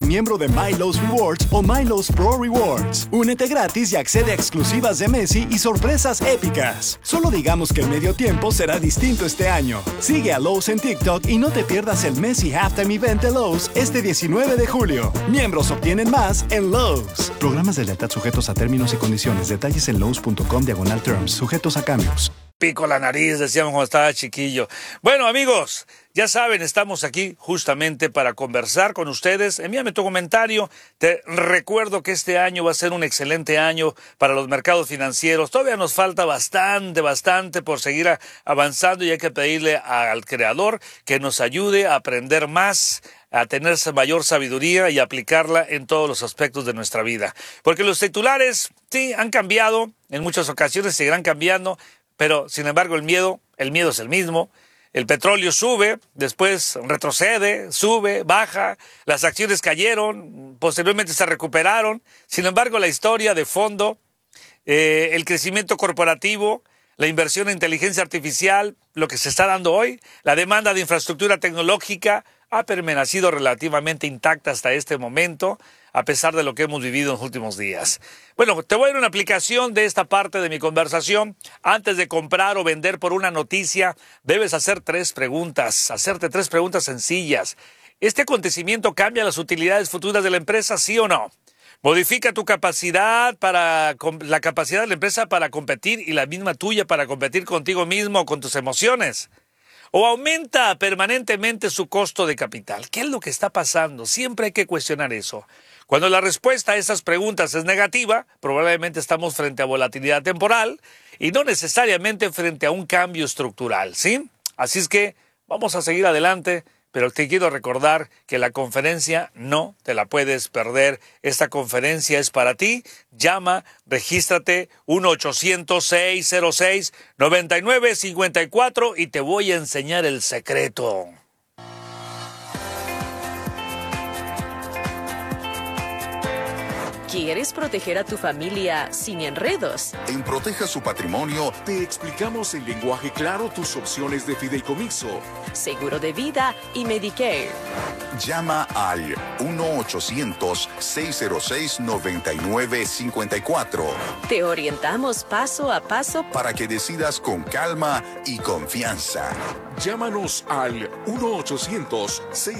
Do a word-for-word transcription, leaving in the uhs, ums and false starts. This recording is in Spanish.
miembro de MyLowe's Rewards o MyLowe's Pro Rewards. Únete gratis y accede a exclusivas de Messi y sorpresas épicas. Solo digamos que el medio tiempo será distinto este año. Sigue a Lowe's en TikTok y no te pierdas el Messi Halftime Event de Lowe's este diecinueve de julio. Miembros obtienen más en Lowe's. Programas de lealtad sujetos a términos y condiciones. Detalles en lowes punto com diagonal terms. Sujetos a cambios. Pico la nariz, decíamos cuando estaba chiquillo. Bueno, amigos, ya saben, estamos aquí justamente para conversar con ustedes. Envíame tu comentario. Te recuerdo que este año va a ser un excelente año para los mercados financieros. Todavía nos falta bastante, bastante por seguir a- avanzando y hay que pedirle al Creador que nos ayude a aprender más, a tener mayor sabiduría y aplicarla en todos los aspectos de nuestra vida. Porque los titulares, sí, han cambiado, en muchas ocasiones seguirán cambiando, pero sin embargo el miedo, el miedo es el mismo. El petróleo sube, después retrocede, sube, baja, las acciones cayeron, posteriormente se recuperaron. Sin embargo, la historia de fondo, eh, el crecimiento corporativo, la inversión en inteligencia artificial, lo que se está dando hoy, la demanda de infraestructura tecnológica ha permanecido relativamente intacta hasta este momento, a pesar de lo que hemos vivido en los últimos días. Bueno, te voy a dar una aplicación de esta parte de mi conversación. Antes de comprar o vender por una noticia, debes hacer tres preguntas, hacerte tres preguntas sencillas. ¿Este acontecimiento cambia las utilidades futuras de la empresa, sí o no? ¿Modifica tu capacidad para, la capacidad de la empresa para competir y la misma tuya para competir contigo mismo o con tus emociones? ¿O aumenta permanentemente su costo de capital? ¿Qué es lo que está pasando? Siempre hay que cuestionar eso. Cuando la respuesta a esas preguntas es negativa, probablemente estamos frente a volatilidad temporal y no necesariamente frente a un cambio estructural, ¿sí? Así es que vamos a seguir adelante, pero te quiero recordar que la conferencia no te la puedes perder. Esta conferencia es para ti. Llama, regístrate uno ochocientos, seiscientos seis, noventa y nueve cincuenta y cuatro y te voy a enseñar el secreto. ¿Quieres proteger a tu familia sin enredos? En Proteja su Patrimonio te explicamos en lenguaje claro tus opciones de fideicomiso. Seguro de vida y Medicare. Llama al uno ochocientos, seiscientos seis, noventa y nueve cincuenta y cuatro Te orientamos paso a paso para que decidas con calma y confianza. Llámanos al uno ochocientos,